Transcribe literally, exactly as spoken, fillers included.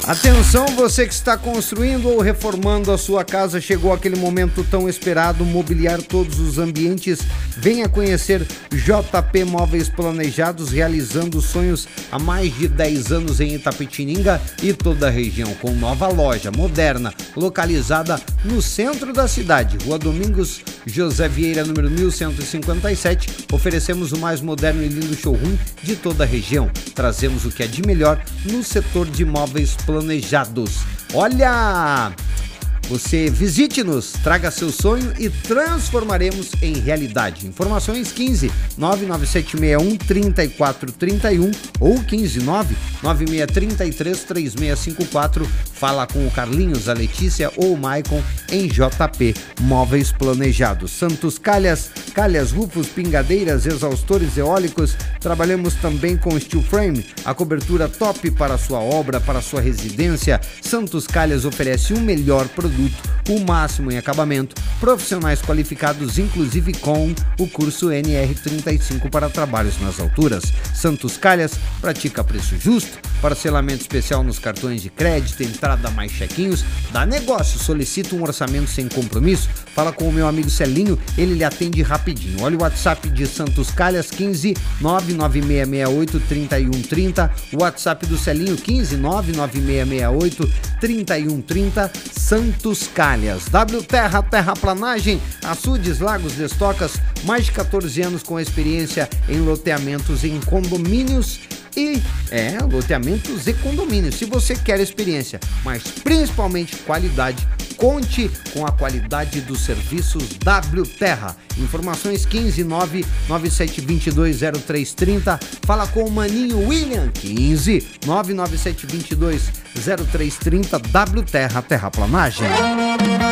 Atenção, você que está construindo ou reformando a sua casa, chegou aquele momento tão esperado, mobiliar todos os ambientes. Venha conhecer J P Móveis Planejados, realizando sonhos há mais de dez anos em Itapetininga e toda a região, com nova loja moderna, localizada no centro da cidade, Rua Domingos José Vieira, número mil cento e cinquenta e sete. Oferecemos o mais moderno e lindo showroom de toda a região. Trazemos o que é de melhor no setor de móveis planejados. Olha! Você visite-nos, traga seu sonho e transformaremos em realidade. Informações quinze nove nove sete seis um três quatro três um ou quinze nove nove seis três três três seis cinco quatro. Fala com o Carlinhos, a Letícia ou o Maicon em J P Móveis Planejados. Santos Calhas, calhas, rufos, pingadeiras, exaustores eólicos. Trabalhamos também com steel frame, a cobertura top para a sua obra, para a sua residência. Santos Calhas oferece o melhor produto, o máximo em acabamento, profissionais qualificados, inclusive com o curso N R trinta e cinco para trabalhos nas alturas. Santos Calhas pratica preço justo, parcelamento especial nos cartões de crédito, entrada mais chequinhos. Dá negócio, solicita um orçamento sem compromisso. Fala com o meu amigo Celinho, ele lhe atende rapidinho. Olha o WhatsApp de Santos Calhas, quinze nove nove seis seis oito três um três zero. O WhatsApp do Celinho, quinze nove nove seis seis oito três um três zero. Santos Calhas. W Terra, terraplanagem, açudes, lagos, destocas, mais de quatorze anos com experiência em loteamentos em condomínios e é, loteamentos e condomínios. Se você quer experiência, mas principalmente qualidade, conte com a qualidade dos serviços W Terra. Informações quinze nove nove sete dois zero três três zero. Fala com o Maninho William, quinze nove nove sete dois zero três três zero. W Terra, terraplanagem.